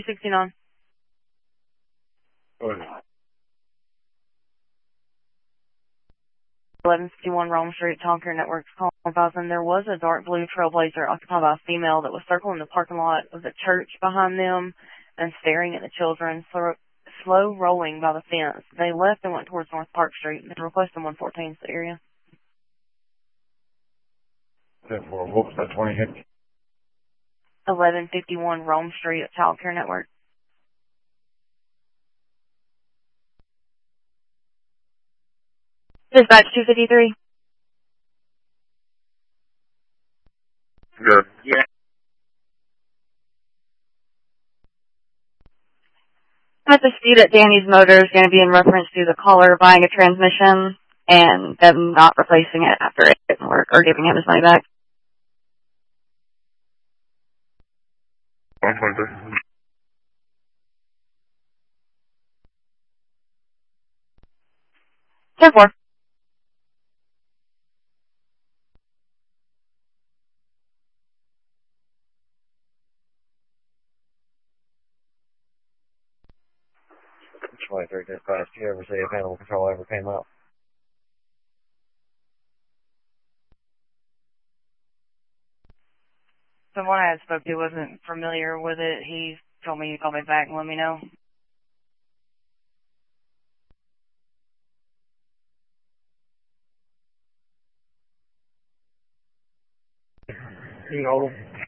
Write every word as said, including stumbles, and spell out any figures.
sixty-nine. Go ahead. eleven fifty-one Rome Street, Tonker Networks call advising there was a dark blue Trailblazer occupied by a female that was circling the parking lot of the church behind them and staring at the children, slow, slow rolling by the fence. They left and went towards North Park Street. They requested one fourteen is the area. ten four, what was that, twenty hit? eleven fifty-one Rome Street at Child Care Network. Dispatch two fifty-three. Good. Yeah. At the dispute at Danny's Motor is going to be in reference to the caller buying a transmission and them not replacing it after it didn't work or giving him his money back. one twenty-three. ten four. twenty-three dispatch. Did you ever see if animal control ever came up? The one I had spoke to wasn't familiar with it. He told me he'd call me back and let me know. You hold them.